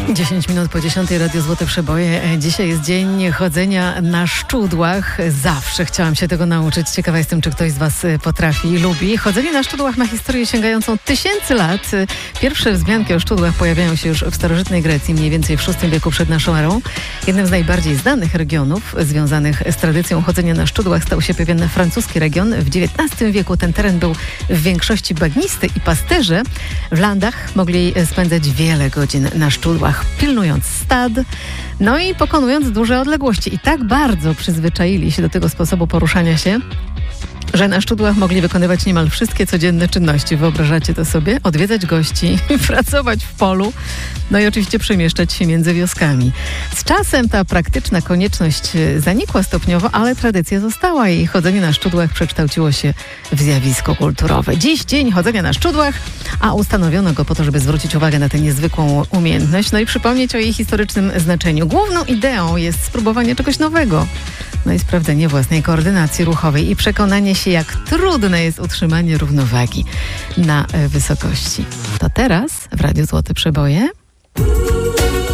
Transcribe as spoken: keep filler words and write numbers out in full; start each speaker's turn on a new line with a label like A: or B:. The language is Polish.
A: dziesięć minut po dziesiątej, Radio Złote Przeboje. Dzisiaj jest dzień chodzenia na szczudłach. Zawsze chciałam się tego nauczyć. Ciekawa jestem, czy ktoś z Was potrafi i lubi. Chodzenie na szczudłach ma historię sięgającą tysięcy lat. Pierwsze wzmianki o szczudłach pojawiają się już w starożytnej Grecji, mniej więcej w szóstym wieku przed naszą erą. Jednym z najbardziej znanych regionów związanych z tradycją chodzenia na szczudłach stał się pewien francuski region. W dziewiętnastym wieku ten teren był w większości bagnisty i pasterze w landach mogli spędzać wiele godzin na szczudłach, pilnując stad, no i pokonując duże odległości. I tak bardzo przyzwyczaili się do tego sposobu poruszania się, że na szczudłach mogli wykonywać niemal wszystkie codzienne czynności. Wyobrażacie to sobie? Odwiedzać gości, pracować w polu, no i oczywiście przemieszczać się między wioskami. Z czasem ta praktyczna konieczność zanikła stopniowo, ale tradycja została i chodzenie na szczudłach przekształciło się w zjawisko kulturowe. Dziś dzień chodzenia na szczudłach, a ustanowiono go po to, żeby zwrócić uwagę na tę niezwykłą umiejętność, no i przypomnieć o jej historycznym znaczeniu. Główną ideą jest spróbowanie czegoś nowego. No i sprawdzenie własnej koordynacji ruchowej i przekonanie się, jak trudne jest utrzymanie równowagi na wysokości. To teraz w Radiu Złote Przeboje.